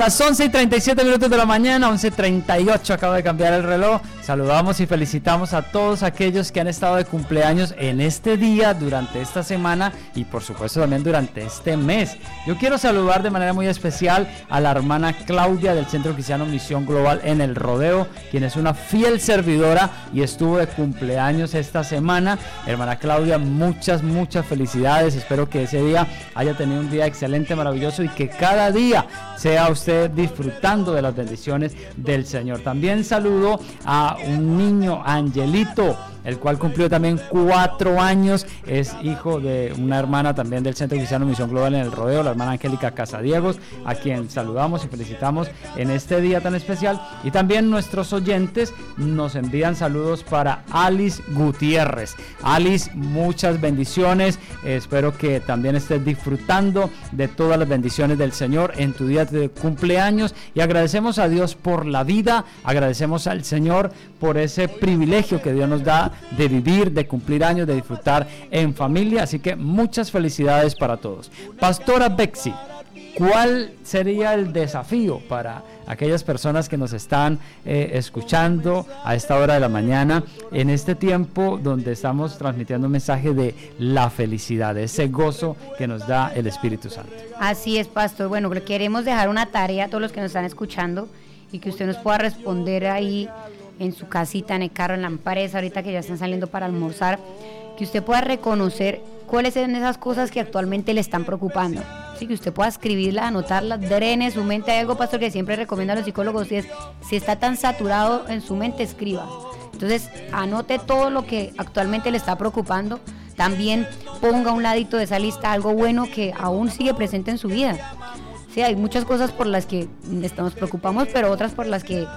Las 11:37 de la mañana, 11:38, acaba de cambiar el reloj. Saludamos y felicitamos a todos aquellos que han estado de cumpleaños en este día, durante esta semana y por supuesto también durante este mes. Yo quiero saludar de manera muy especial a la hermana Claudia del Centro Cristiano Misión Global en El Rodeo, quien es una fiel servidora y estuvo de cumpleaños esta semana. Hermana Claudia, muchas felicidades. Espero que ese día haya tenido un día excelente, maravilloso y que cada día sea usted disfrutando de las bendiciones del Señor. También saludo a un niño, Angelito, el cual cumplió también 4 años, es hijo de una hermana también del Centro Cristiano Misión Global en El Rodeo, la hermana Angélica Casadiegos, a quien saludamos y felicitamos en este día tan especial. Y también nuestros oyentes nos envían saludos para Alice Gutiérrez. Alice, muchas bendiciones, espero que también estés disfrutando de todas las bendiciones del Señor en tu día de cumpleaños, y agradecemos a Dios por la vida, agradecemos al Señor por ese privilegio que Dios nos da de vivir, de cumplir años, de disfrutar en familia. Así que muchas felicidades para todos. Pastora Bexy, ¿cuál sería el desafío para aquellas personas que nos están escuchando a esta hora de la mañana, en este tiempo donde estamos transmitiendo un mensaje de la felicidad, de ese gozo que nos da el Espíritu Santo? Así es, pastor. Bueno, le queremos dejar una tarea a todos los que nos están escuchando y que usted nos pueda responder ahí en su casita, en el carro, en la empresa, ahorita que ya están saliendo para almorzar, que usted pueda reconocer cuáles son esas cosas que actualmente le están preocupando. Así que usted pueda escribirlas, anotarlas, drene su mente. Hay algo, pastor, que siempre recomiendo a los psicólogos, y es, si está tan saturado en su mente, escriba. Entonces, anote todo lo que actualmente le está preocupando. También ponga a un ladito de esa lista algo bueno que aún sigue presente en su vida. Sí, hay muchas cosas por las que nos preocupamos, pero otras por las que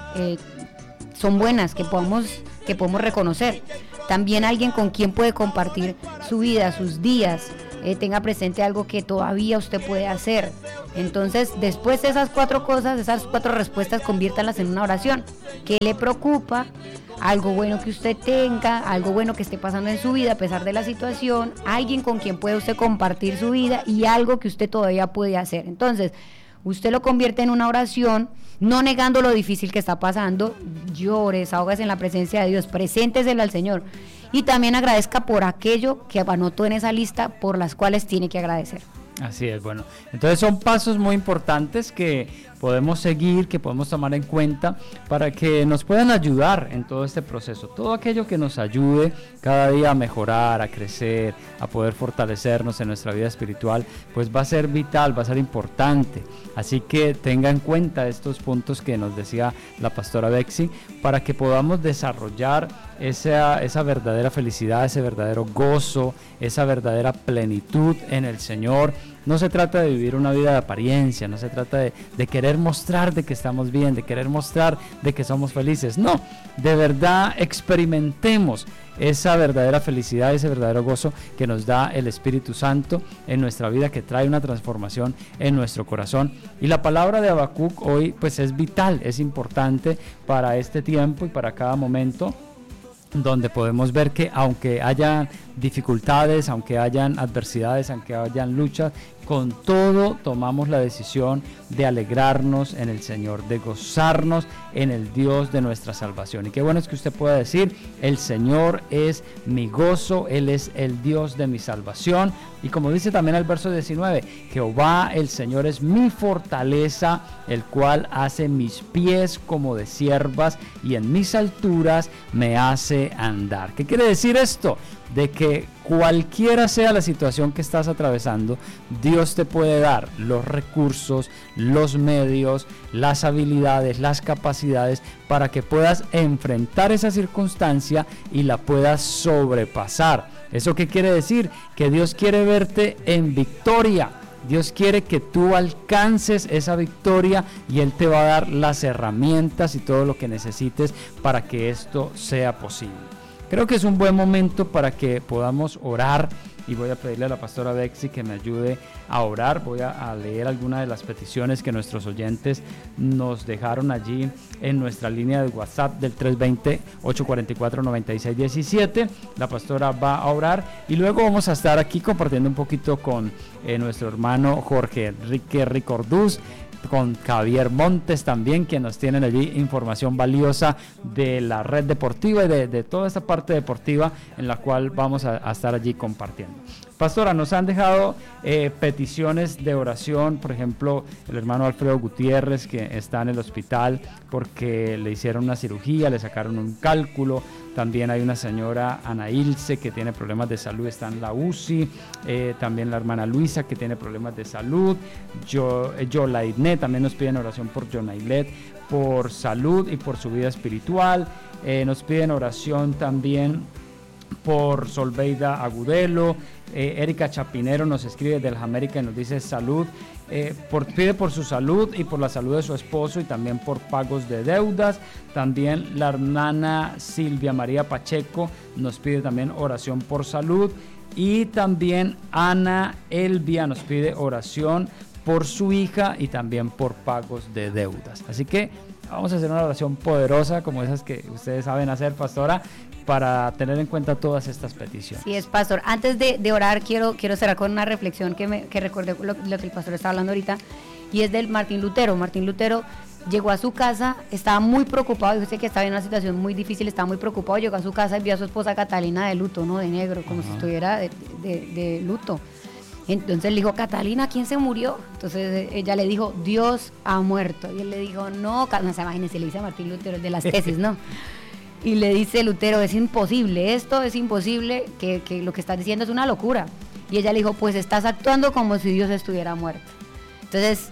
son buenas, que podemos reconocer. También alguien con quien puede compartir su vida, sus días, tenga presente algo que todavía usted puede hacer. Entonces, después de esas 4 cosas, esas 4 respuestas, conviértanlas en una oración. ¿Qué le preocupa? Algo bueno que usted tenga, algo bueno que esté pasando en su vida a pesar de la situación, alguien con quien puede usted compartir su vida y algo que usted todavía puede hacer. Entonces, usted lo convierte en una oración, no negando lo difícil que está pasando. Llore, desahógase en la presencia de Dios, presénteselo al Señor y también agradezca por aquello que anotó en esa lista por las cuales tiene que agradecer. Así es, bueno, entonces son pasos muy importantes que podemos seguir, que podemos tomar en cuenta para que nos puedan ayudar en todo este proceso. Todo aquello que nos ayude cada día a mejorar, a crecer, a poder fortalecernos en nuestra vida espiritual, pues va a ser vital, va a ser importante. Así que tenga en cuenta estos puntos que nos decía la pastora Bexy, para que podamos desarrollar esa verdadera felicidad, ese verdadero gozo, esa verdadera plenitud en el Señor. No se trata de vivir una vida de apariencia, no se trata de querer mostrar de que estamos bien, de querer mostrar de que somos felices. No, de verdad experimentemos esa verdadera felicidad, ese verdadero gozo que nos da el Espíritu Santo en nuestra vida, que trae una transformación en nuestro corazón. Y la palabra de Habacuc hoy pues es vital, es importante para este tiempo y para cada momento, donde podemos ver que aunque haya dificultades, aunque hayan adversidades, aunque hayan luchas, con todo tomamos la decisión de alegrarnos en el Señor, de gozarnos en el Dios de nuestra salvación. Y qué bueno es que usted pueda decir: el Señor es mi gozo, Él es el Dios de mi salvación. Y como dice también el verso 19, Jehová el Señor es mi fortaleza, el cual hace mis pies como de ciervas y en mis alturas me hace andar. ¿Qué quiere decir esto? De que cualquiera sea la situación que estás atravesando, Dios te puede dar los recursos, los medios, las habilidades, las capacidades para que puedas enfrentar esa circunstancia y la puedas sobrepasar. ¿Eso qué quiere decir? Que Dios quiere verte en victoria. Dios quiere que tú alcances esa victoria y Él te va a dar las herramientas y todo lo que necesites para que esto sea posible. Creo que es un buen momento para que podamos orar, y voy a pedirle a la pastora Bexy que me ayude a orar. Voy a leer algunas de las peticiones que nuestros oyentes nos dejaron allí en nuestra línea de WhatsApp del 320-844-9617. La pastora va a orar y luego vamos a estar aquí compartiendo un poquito con nuestro hermano Jorge Enrique Ricorduz, con Javier Montes también, que nos tienen allí información valiosa de la red deportiva y de toda esta parte deportiva en la cual vamos a estar allí compartiendo. Pastora, nos han dejado peticiones de oración, por ejemplo, el hermano Alfredo Gutiérrez, que está en el hospital porque le hicieron una cirugía, le sacaron un cálculo. También hay una señora, Ana Ilse, que tiene problemas de salud, está en la UCI. También la hermana Luisa, que tiene problemas de salud. Yolainet, también nos piden oración por Yolainet, por salud y por su vida espiritual. Nos piden oración también por Solveida Agudelo. Erika Chapinero nos escribe del América y nos dice salud, pide por su salud y por la salud de su esposo y también por pagos de deudas. También la hermana Silvia María Pacheco nos pide también oración por salud, y también Ana Elvia nos pide oración por su hija y también por pagos de deudas. Así que vamos a hacer una oración poderosa como esas que ustedes saben hacer, pastora, para tener en cuenta todas estas peticiones. Sí, es, pastor. Antes de orar, quiero cerrar con una reflexión que recordé lo que el pastor estaba hablando ahorita, y es del Martín Lutero. Martín Lutero llegó a su casa, estaba muy preocupado, dice que estaba en una situación muy difícil, estaba muy preocupado, llegó a su casa y vio a su esposa Catalina de luto, ¿no? De negro, como si estuviera de luto. Entonces le dijo, Catalina, ¿quién se murió? Entonces ella le dijo, Dios ha muerto. Y él le dijo, no se imagínense, le dice a Martín Lutero, de las tesis, ¿no? Y le dice Lutero, es imposible, esto es imposible, que lo que estás diciendo es una locura. Y ella le dijo, pues estás actuando como si Dios estuviera muerto. Entonces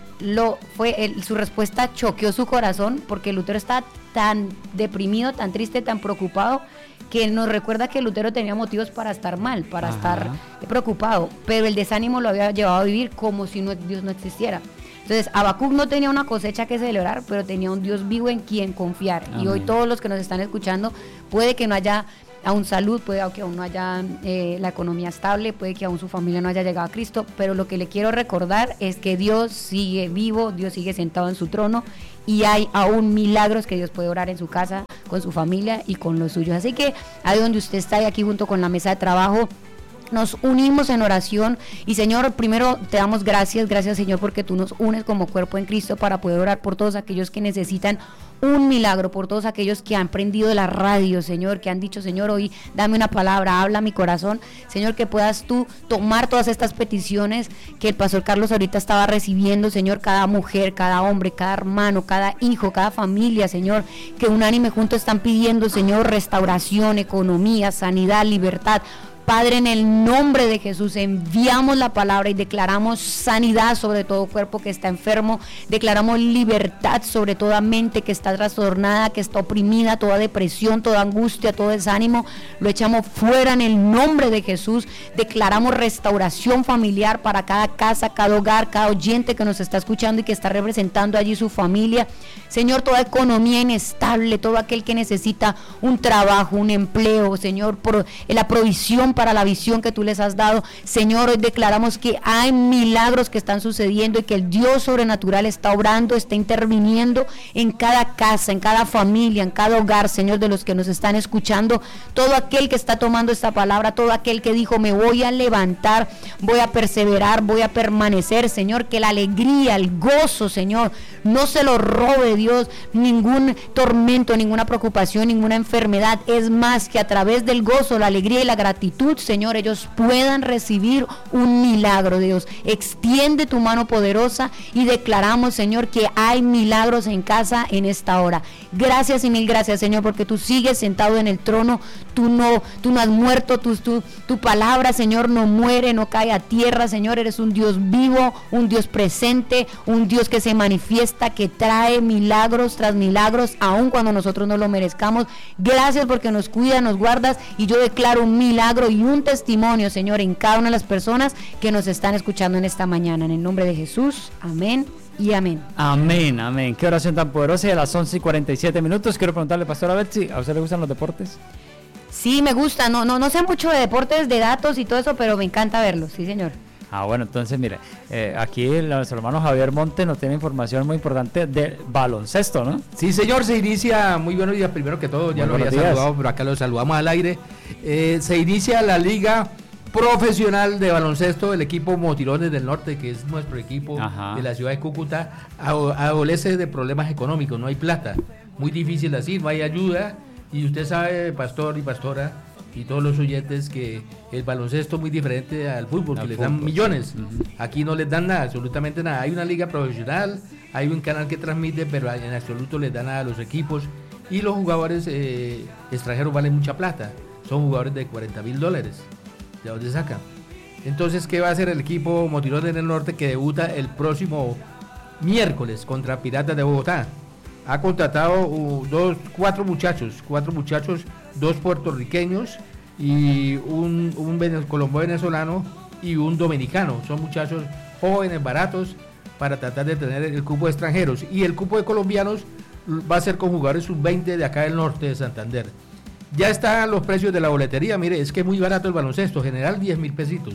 su respuesta choqueó su corazón, porque Lutero estaba tan deprimido, tan triste, tan preocupado, que nos recuerda que Lutero tenía motivos para estar mal, para estar preocupado, pero el desánimo lo había llevado a vivir como si Dios no existiera. Entonces, Habacuc no tenía una cosecha que celebrar, pero tenía un Dios vivo en quien confiar. Amén. Y hoy todos los que nos están escuchando, puede que no haya aún salud, puede que aún no haya la economía estable, puede que aún su familia no haya llegado a Cristo, pero lo que le quiero recordar es que Dios sigue vivo, Dios sigue sentado en su trono, y hay aún milagros que Dios puede orar en su casa, con su familia y con los suyos. Así que ahí donde usted está, y aquí junto con la mesa de trabajo, nos unimos en oración. Y Señor, primero te damos gracias Señor, porque tú nos unes como cuerpo en Cristo para poder orar por todos aquellos que necesitan un milagro, por todos aquellos que han prendido la radio, Señor, que han dicho, Señor, hoy dame una palabra, habla a mi corazón, Señor, que puedas tú tomar todas estas peticiones que el pastor Carlos ahorita estaba recibiendo, Señor, cada mujer, cada hombre, cada hermano, cada hijo, cada familia, Señor, que unánime juntos están pidiendo, Señor, restauración, economía, sanidad, libertad. Padre, en el nombre de Jesús enviamos la palabra y declaramos sanidad sobre todo cuerpo que está enfermo, declaramos libertad sobre toda mente que está trastornada, que está oprimida, toda depresión, toda angustia, todo desánimo, lo echamos fuera en el nombre de Jesús. Declaramos restauración familiar para cada casa, cada hogar, cada oyente que nos está escuchando y que está representando allí su familia. Señor, toda economía inestable, todo aquel que necesita un trabajo, un empleo, Señor, por la provisión para la visión que tú les has dado. Señor, hoy declaramos que hay milagros que están sucediendo y que el Dios sobrenatural está obrando, está interviniendo en cada casa, en cada familia, en cada hogar, Señor, de los que nos están escuchando. Todo aquel que está tomando esta palabra, todo aquel que dijo, me voy a levantar, voy a perseverar, voy a permanecer, Señor, que la alegría, el gozo, Señor, no se lo robe, Dios, ningún tormento, ninguna preocupación, ninguna enfermedad. Es más, que a través del gozo, la alegría y la gratitud, Señor, ellos puedan recibir un milagro, Dios. Extiende tu mano poderosa y declaramos, Señor, que hay milagros en casa en esta hora. Gracias y mil gracias, Señor, porque tú sigues sentado en el trono. Tú no has muerto, tu palabra, Señor, no muere, no cae a tierra, Señor. Eres un Dios vivo, un Dios presente, un Dios que se manifiesta, que trae milagros tras milagros, aun cuando nosotros no lo merezcamos. Gracias porque nos cuidas, nos guardas, y yo declaro un milagro y un testimonio, Señor, en cada una de las personas que nos están escuchando en esta mañana. En el nombre de Jesús, amén y amén. Amén, amén. Qué oración tan poderosa. Y a las 11:47 quiero preguntarle, pastora Betsy, ¿a usted le gustan los deportes? Sí, me gusta. No sé mucho de deportes, de datos y todo eso, pero me encanta verlos, sí, señor. Bueno, entonces mire, aquí nuestro hermano Javier Monte nos tiene información muy importante de baloncesto, ¿no? Sí, señor, se inicia, muy buenos días, primero que todo, ya lo había saludado, pero acá lo saludamos al aire. Se inicia la liga profesional de baloncesto, el equipo Motirones del Norte, que es nuestro equipo Ajá. de la ciudad de Cúcuta, adolece de problemas económicos, no hay plata, muy difícil así, no hay ayuda, y usted sabe, pastor y pastora, y todos los oyentes, que el baloncesto es muy diferente al fútbol, que les dan millones. Sí. Uh-huh. Aquí no les dan nada, absolutamente nada. Hay una liga profesional, hay un canal que transmite, pero en absoluto les dan nada a los equipos. Y los jugadores extranjeros valen mucha plata. Son jugadores de $40,000. ¿De dónde sacan? Entonces, ¿qué va a hacer el equipo Motirones del Norte, que debuta el próximo miércoles contra Piratas de Bogotá? Ha contratado cuatro muchachos, 2 puertorriqueños y un colombo venezolano y un dominicano. Son muchachos jóvenes, baratos, para tratar de tener el cupo de extranjeros. Y el cupo de colombianos va a ser con jugadores sub-20 de acá del norte de Santander. Ya están los precios de la boletería. Mire, es que es muy barato el baloncesto. General, 10,000 pesitos.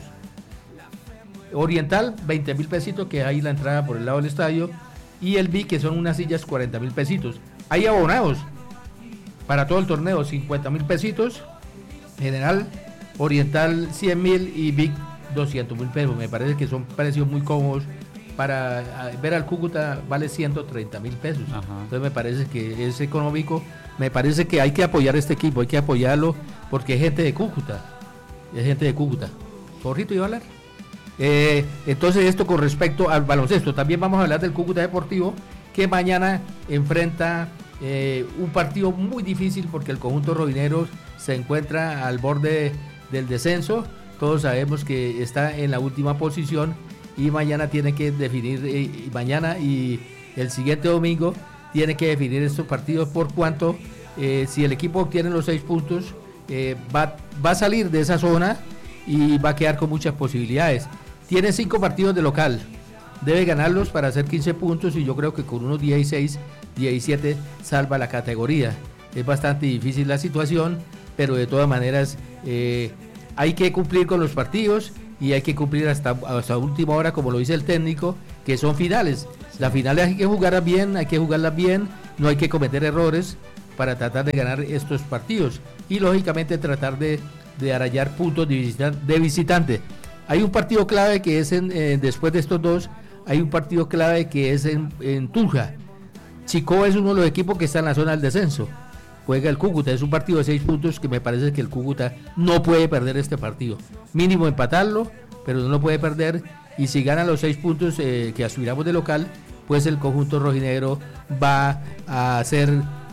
Oriental, 20,000 pesitos, que hay la entrada por el lado del estadio. Y el B, que son unas sillas, 40,000 pesitos. Hay abonados para todo el torneo, 50,000 pesitos. General, Oriental, 100,000 y Big, 200,000 pesos. Me parece que son precios muy cómodos. Para ver al Cúcuta vale 130,000 pesos. Ajá. Entonces me parece que es económico. Me parece que hay que apoyar a este equipo, hay que apoyarlo porque es gente de Cúcuta. Es gente de Cúcuta. ¿Jorrito iba a hablar? Entonces, esto con respecto al baloncesto. También vamos a hablar del Cúcuta Deportivo, que mañana enfrenta un partido muy difícil, porque el conjunto rojinegro se encuentra al borde del descenso. Todos sabemos que está en la última posición y mañana tiene que definir, mañana y el siguiente domingo tiene que definir estos partidos, por cuanto si el equipo obtiene los 6 puntos, va a salir de esa zona y va a quedar con muchas posibilidades. Tiene 5 partidos de local, debe ganarlos para hacer 15 puntos, y yo creo que con unos 16, 17 salva la categoría. Es bastante difícil la situación, pero de todas maneras hay que cumplir con los partidos y hay que cumplir hasta última hora, como lo dice el técnico, que son finales. Las finales hay que jugarlas bien, no hay que cometer errores para tratar de ganar estos partidos y lógicamente tratar de arrayar puntos de visitante. Hay un partido clave que es después de estos dos, hay un partido clave que es en Tunja. Chicó es uno de los equipos que está en la zona del descenso. Juega el Cúcuta, es un partido de 6 puntos que me parece que el Cúcuta no puede perder este partido. Mínimo empatarlo, pero no lo puede perder, y si gana los 6 puntos que aspiramos de local, pues el conjunto rojinegro va a hacer,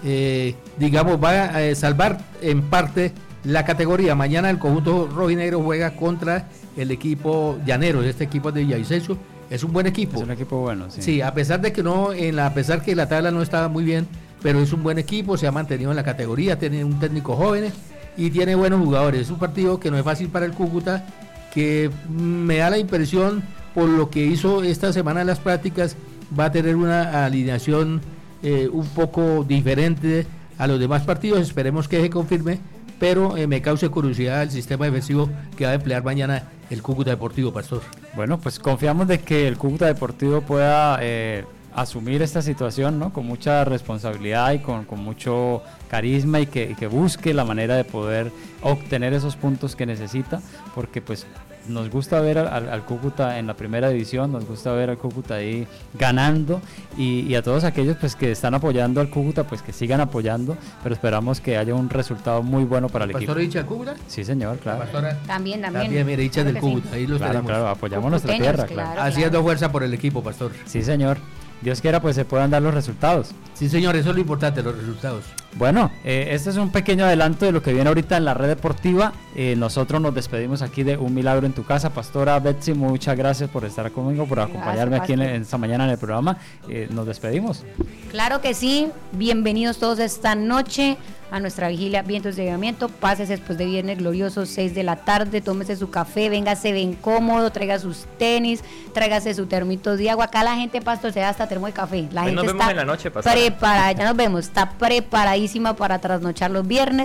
va a salvar en parte la categoría. Mañana el conjunto rojinegro juega contra el equipo llanero, este equipo de Villavicencio. Es un buen equipo. Es un equipo bueno, sí. Sí, a pesar de que a pesar que la tabla no estaba muy bien, pero es un buen equipo, se ha mantenido en la categoría, tiene un técnico joven y tiene buenos jugadores. Es un partido que no es fácil para el Cúcuta, que me da la impresión, por lo que hizo esta semana en las prácticas, va a tener una alineación un poco diferente a los demás partidos. Esperemos que se confirme, pero me causa curiosidad el sistema defensivo que va a emplear mañana el Cúcuta Deportivo, pastor. Bueno, pues confiamos de que el Cúcuta Deportivo pueda asumir esta situación, ¿no? Con mucha responsabilidad y con mucho carisma, y que busque la manera de poder obtener esos puntos que necesita, porque pues nos gusta ver al Cúcuta en la primera división, nos gusta ver al Cúcuta ahí ganando, y a todos aquellos pues que están apoyando al Cúcuta, pues que sigan apoyando, pero esperamos que haya un resultado muy bueno para el equipo. ¿Pastor hincha del Cúcuta? Sí, señor, claro. Pastora, También. mire, hinchas del Cúcuta, Sí. ahí los Claro, tenemos. claro, apoyamos nuestra Cucuteños, tierra, claro. claro. Haciendo fuerza por el equipo, pastor. Sí, señor. Dios quiera pues se puedan dar los resultados. Sí, señor, eso es lo importante, los resultados. Bueno, este es un pequeño adelanto de lo que viene ahorita en la red deportiva. Nosotros nos despedimos aquí de Un Milagro en tu Casa. Pastora Betsy, muchas gracias por estar conmigo, por acompañarme aquí en esta mañana en el programa. Nos despedimos. Claro que sí, bienvenidos todos esta noche a nuestra vigilia Vientos de Avivamiento. Pásese después de viernes glorioso, 6 de la tarde, tómese su café, véngase bien cómodo, traiga sus tenis, tráigase su termito de agua. Acá la gente, pastor, se da hasta termo de café. La gente nos vemos está en la noche, pastora. preparada, ya nos vemos, está preparadísima para trasnochar los viernes.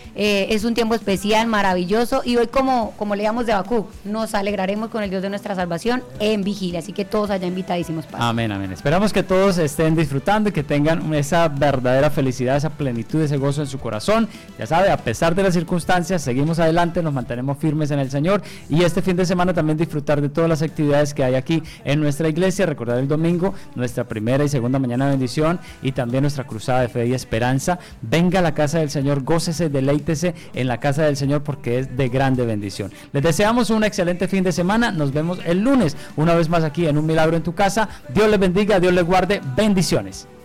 Es un tiempo especial, maravilloso, y hoy como leíamos de Habacuc, nos alegraremos con el Dios de nuestra salvación en vigilia, así que todos allá invitadísimos, Padre. Amén, amén. Esperamos que todos estén disfrutando y que tengan esa verdadera felicidad, esa plenitud, ese gozo en su corazón. Ya sabe, a pesar de las circunstancias, seguimos adelante, nos mantenemos firmes en el Señor, y este fin de semana también disfrutar de todas las actividades que hay aquí en nuestra iglesia. Recordar el domingo, nuestra primera y segunda mañana de bendición, y también nuestra cruzada de fe y esperanza. Venga a la casa del Señor, gócese, deleítese en la casa del Señor, porque es de grande bendición. Les deseamos un excelente fin de semana. Nos vemos el lunes una vez más aquí en Un Milagro en tu Casa. Dios les bendiga, Dios les guarde. Bendiciones.